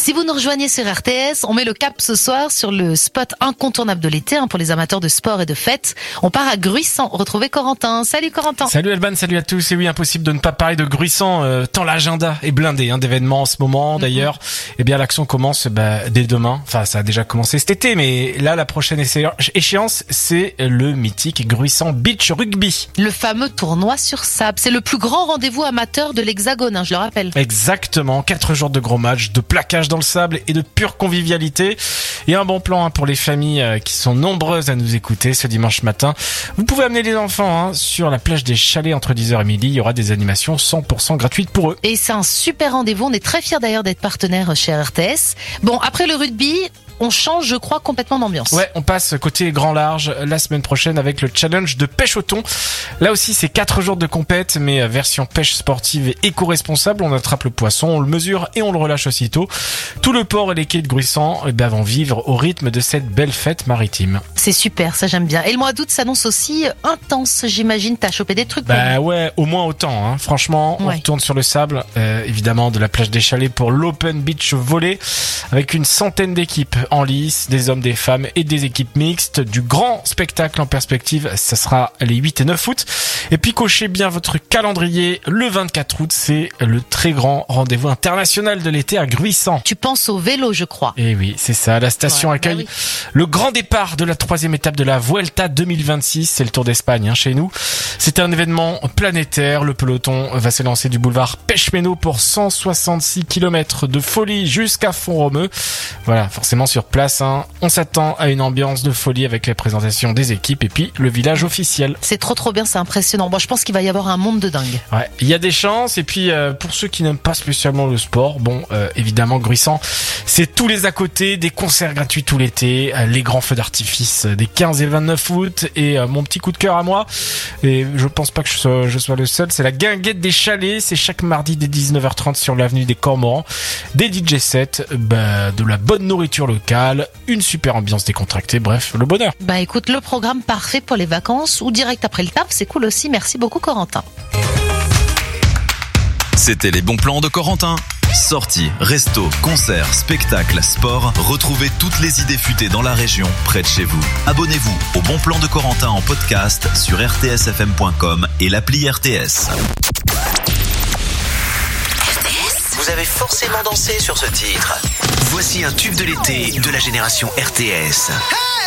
Si vous nous rejoignez sur RTS, on met le cap ce soir sur le spot incontournable de l'été pour les amateurs de sport et de fêtes. On part à Gruissant, retrouver Corentin. Salut Corentin. Salut Alban, salut à tous. Et oui, impossible de ne pas parler de Gruissant, tant l'agenda est blindé d'événements en ce moment. D'ailleurs, eh bien l'action commence dès demain. Enfin, ça a déjà commencé cet été, mais là la prochaine échéance, c'est le mythique Gruissant Beach Rugby. Le fameux tournoi sur sable, c'est le plus grand rendez-vous amateur de l'Hexagone, je le rappelle. Exactement, 4 jours de gros matchs, de plaquage dans le sable et de pure convivialité. Et un bon plan pour les familles qui sont nombreuses à nous écouter ce dimanche matin. Vous pouvez amener les enfants sur la plage des Chalets entre 10h et midi. Il y aura des animations 100% gratuites pour eux. Et c'est un super rendez-vous. On est très fiers d'ailleurs d'être partenaire chez RTS. Bon, après le rugby, on change, je crois, complètement d'ambiance. Ouais, on passe côté grand large la semaine prochaine avec le challenge de pêche au thon. Là aussi, c'est 4 jours de compète, mais version pêche sportive et éco-responsable. On attrape le poisson, on le mesure et on le relâche aussitôt. Tout le port et les quais de Gruissant vont vivre au rythme de cette belle fête maritime. C'est super, ça j'aime bien. Et le mois d'août s'annonce aussi intense, j'imagine. T'as chopé des trucs. Ouais, au moins autant. Franchement, on retourne sur le sable, évidemment, de la plage des Chalets pour l'Open Beach Volley, avec une centaine d'équipes en lice, des hommes, des femmes et des équipes mixtes, du grand spectacle en perspective, ça sera les 8 et 9 août. Et puis cochez bien votre calendrier, le 24 août, c'est le très grand rendez-vous international de l'été à Gruissant. Tu penses au vélo, je crois. Et oui, c'est ça, la station accueille le grand départ de la 3e étape de la Vuelta 2026, c'est le Tour d'Espagne chez nous. C'est un événement planétaire, le peloton va s'élancer du boulevard Pechmeno pour 166 km de folie jusqu'à Font-Romeu. Voilà, forcément sur place, on s'attend à une ambiance de folie avec la présentation des équipes et puis le village officiel. C'est trop bien, c'est impressionnant. Bon, je pense qu'il va y avoir un monde de dingue. Ouais, il y a des chances et puis pour ceux qui n'aiment pas spécialement le sport, évidemment Gruissant, c'est tous les à côté, des concerts gratuits tout l'été, les grands feux d'artifice des 15 et 29 août et mon petit coup de cœur à moi, et je pense pas que je sois le seul, c'est la guinguette des Chalets, c'est chaque mardi dès 19h30 sur l'avenue des Cormorans, des DJ sets, de la bonne nourriture locale, une super ambiance décontractée, bref, le bonheur. Écoute, le programme parfait pour les vacances ou direct après le taf, c'est cool aussi. Merci beaucoup Corentin. C'était les bons plans de Corentin. Sorties, restos, concerts, spectacles, sport, retrouvez toutes les idées futées dans la région, près de chez vous. Abonnez-vous au Bon Plan de Corentin en podcast sur rtsfm.com et l'appli RTS. Vous avez forcément dansé sur ce titre. Voici un tube de l'été de la génération RTS.